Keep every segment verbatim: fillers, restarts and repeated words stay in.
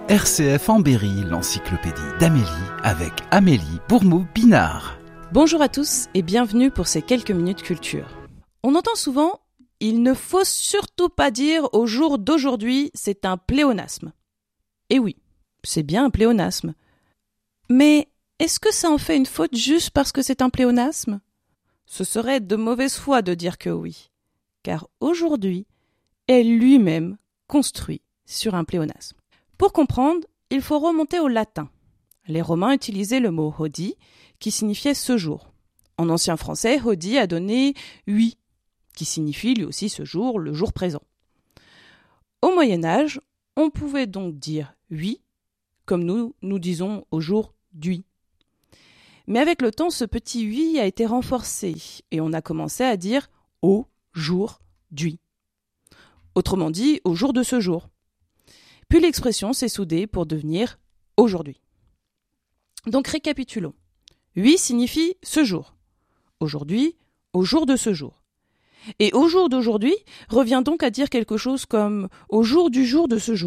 R C F en Berry, l'encyclopédie d'Amélie, avec Amélie Bourmou-Pinard. Bonjour à tous et bienvenue pour ces quelques minutes culture. On entend souvent « il ne faut surtout pas dire au jour d'aujourd'hui, c'est un pléonasme ». Et oui, c'est bien un pléonasme. Mais est-ce que ça en fait une faute juste parce que c'est un pléonasme ? Ce serait de mauvaise foi de dire que oui, car aujourd'hui est lui-même construit sur un pléonasme. Pour comprendre, il faut remonter au latin. Les Romains utilisaient le mot « hodie » qui signifiait « ce jour ». En ancien français, « hodie » a donné « huit » qui signifie lui aussi ce jour, le jour présent. Au Moyen-Âge, on pouvait donc dire « huit » comme nous, nous disons au jour d'huit. Mais avec le temps, ce petit « huit » a été renforcé et on a commencé à dire « au jour d'huit ». Autrement dit, au jour de ce jour. Puis l'expression s'est soudée pour devenir « aujourd'hui ». Donc récapitulons. huit signifie « ce jour ». Aujourd'hui, au jour de ce jour. Et au jour d'aujourd'hui revient donc à dire quelque chose comme « au jour du jour de ce jour ».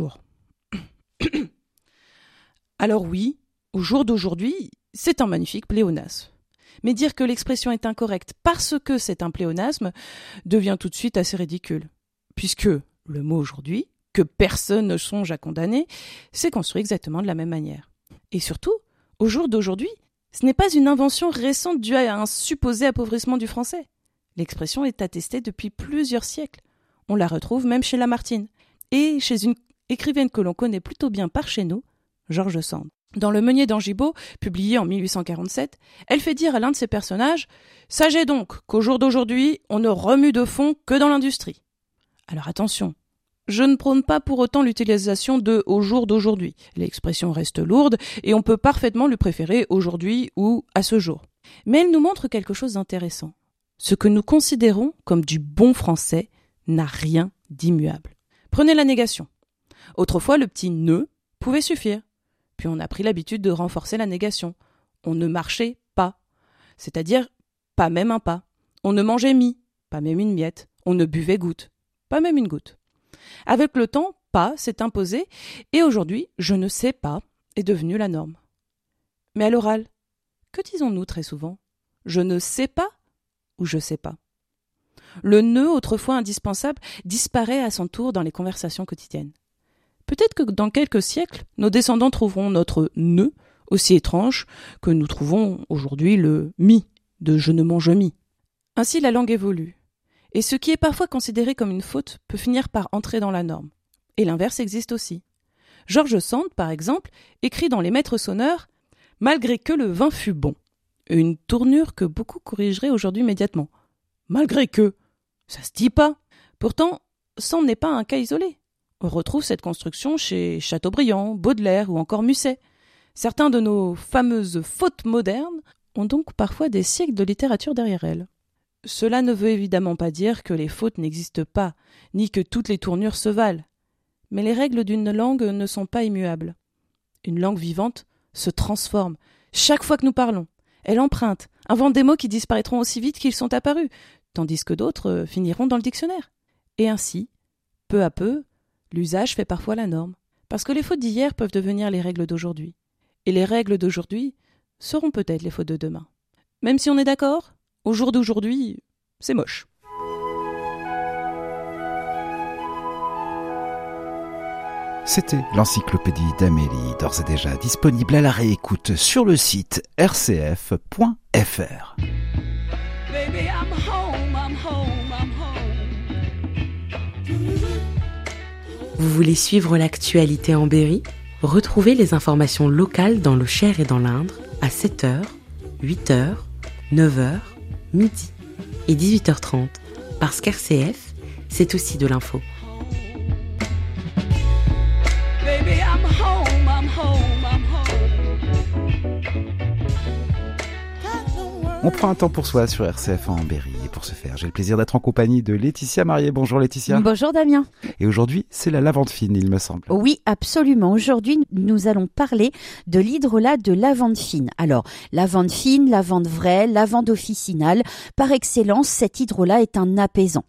Alors oui, au jour d'aujourd'hui, c'est un magnifique pléonasme. Mais dire que l'expression est incorrecte parce que c'est un pléonasme devient tout de suite assez ridicule. Puisque le mot « aujourd'hui », que personne ne songe à condamner, s'est construit exactement de la même manière. Et surtout, au jour d'aujourd'hui, ce n'est pas une invention récente due à un supposé appauvrissement du français. L'expression est attestée depuis plusieurs siècles. On la retrouve même chez Lamartine. Et chez une écrivaine que l'on connaît plutôt bien par chez nous, George Sand. Dans Le Meunier d'Angibault, publié en mille huit cent quarante-sept, elle fait dire à l'un de ses personnages « Sachez donc qu'au jour d'aujourd'hui, on ne remue de fonds que dans l'industrie. » Alors attention, je ne prône pas pour autant l'utilisation de « au jour d'aujourd'hui ». L'expression reste lourde et on peut parfaitement lui préférer « aujourd'hui » ou « à ce jour ». Mais elle nous montre quelque chose d'intéressant. Ce que nous considérons comme du bon français n'a rien d'immuable. Prenez la négation. Autrefois, le petit « ne » pouvait suffire. Puis on a pris l'habitude de renforcer la négation. On ne marchait pas, c'est-à-dire pas même un pas. On ne mangeait mie, pas même une miette. On ne buvait goutte, pas même une goutte. Avec le temps, pas s'est imposé et aujourd'hui, je ne sais pas est devenu la norme. Mais à l'oral, que disons-nous très souvent ? Je ne sais pas ou je sais pas. Le ne, autrefois indispensable, disparaît à son tour dans les conversations quotidiennes. Peut-être que dans quelques siècles, nos descendants trouveront notre « ne » aussi étrange que nous trouvons aujourd'hui le « mi » de « je ne mange mie ». Ainsi, la langue évolue. Et ce qui est parfois considéré comme une faute peut finir par entrer dans la norme. Et l'inverse existe aussi. George Sand, par exemple, écrit dans Les Maîtres sonneurs « Malgré que le vin fût bon », une tournure que beaucoup corrigeraient aujourd'hui immédiatement. Malgré que, ça se dit pas. Pourtant, Sand n'est pas un cas isolé. On retrouve cette construction chez Chateaubriand, Baudelaire ou encore Musset. Certains de nos fameuses fautes modernes ont donc parfois des siècles de littérature derrière elles. Cela ne veut évidemment pas dire que les fautes n'existent pas, ni que toutes les tournures se valent. Mais les règles d'une langue ne sont pas immuables. Une langue vivante se transforme. Chaque fois que nous parlons, elle emprunte, invente des mots qui disparaîtront aussi vite qu'ils sont apparus, tandis que d'autres finiront dans le dictionnaire. Et ainsi, peu à peu, l'usage fait parfois la norme, parce que les fautes d'hier peuvent devenir les règles d'aujourd'hui. Et les règles d'aujourd'hui seront peut-être les fautes de demain. Même si on est d'accord, au jour d'aujourd'hui, c'est moche. C'était l'encyclopédie d'Amélie, d'ores et déjà disponible à la réécoute sur le site r c f point f r. Baby, I'm home, I'm home, I'm home. Vous voulez suivre l'actualité en Berry ? Retrouvez les informations locales dans le Cher et dans l'Indre à sept heures, huit heures, neuf heures, midi et dix-huit heures trente, parce qu'R C F, c'est aussi de l'info. Baby, I'm home, I'm home, I'm home. On prend un temps pour soi sur R C F en Berry. pour ce faire, j'ai le plaisir d'être en compagnie de Laetitia Marié. Bonjour Laetitia. Bonjour Damien. Et aujourd'hui, c'est la lavande fine, il me semble. Oui, absolument. Aujourd'hui, nous allons parler de l'hydrolat de lavande fine. Alors, lavande fine, lavande vraie, lavande officinale. Par excellence, cet hydrolat est un apaisant.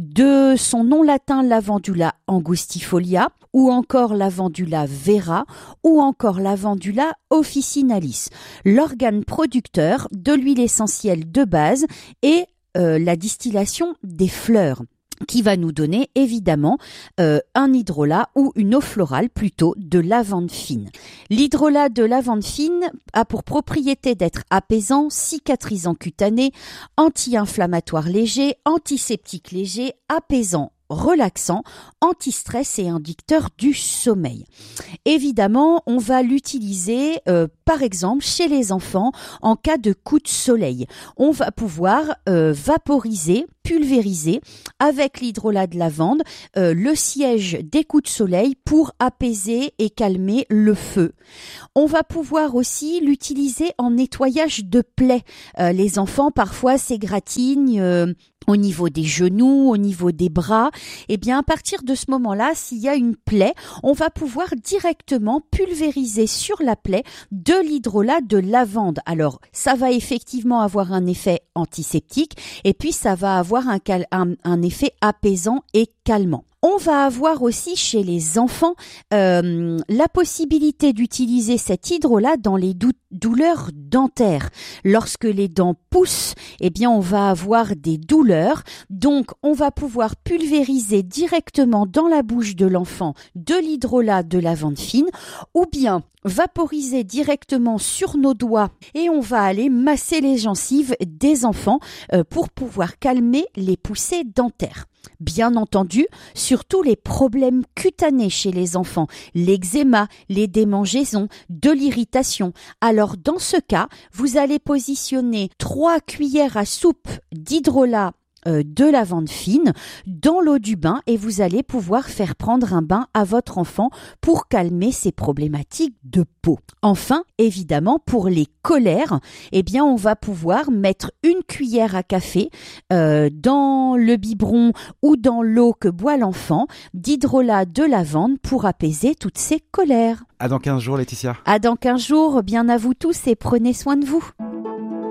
De son nom latin Lavandula angustifolia, ou encore Lavandula vera, ou encore Lavandula officinalis, l'organe producteur de l'huile essentielle de base et euh, la distillation des fleurs, qui va nous donner évidemment euh, un hydrolat ou une eau florale plutôt de lavande fine. L'hydrolat de lavande fine a pour propriété d'être apaisant, cicatrisant cutané, anti-inflammatoire léger, antiseptique léger, apaisant, relaxant, anti-stress et inducteur du sommeil. Évidemment, on va l'utiliser euh, par exemple chez les enfants en cas de coup de soleil. On va pouvoir euh, vaporiser, pulvériser avec l'hydrolat de lavande euh, le siège des coups de soleil pour apaiser et calmer le feu. On va pouvoir aussi l'utiliser en nettoyage de plaies. Euh, les enfants parfois s'égratignent euh, au niveau des genoux, au niveau des bras. Eh bien, à partir de ce moment-là, s'il y a une plaie, on va pouvoir directement pulvériser sur la plaie de l'hydrolat de lavande. Alors, ça va effectivement avoir un effet antiseptique et puis ça va avoir un, cal- un, un effet apaisant et calmant. On va avoir aussi chez les enfants euh, la possibilité d'utiliser cet hydrolat dans les dou- douleurs dentaires. Lorsque les dents poussent, eh bien on va avoir des douleurs. Donc on va pouvoir pulvériser directement dans la bouche de l'enfant de l'hydrolat de lavande fine ou bien vaporiser directement sur nos doigts et on va aller masser les gencives des enfants euh, pour pouvoir calmer les poussées dentaires. Bien entendu, surtout les problèmes cutanés chez les enfants, l'eczéma, les démangeaisons, de l'irritation. Alors dans ce cas, vous allez positionner trois cuillères à soupe d'hydrolat de lavande fine dans l'eau du bain et vous allez pouvoir faire prendre un bain à votre enfant pour calmer ses problématiques de peau. Enfin, évidemment, pour les colères, eh bien, on va pouvoir mettre une cuillère à café euh, dans le biberon ou dans l'eau que boit l'enfant d'hydrolat de lavande pour apaiser toutes ses colères. À dans quinze jours, Laetitia. À dans quinze jours, bien à vous tous et prenez soin de vous.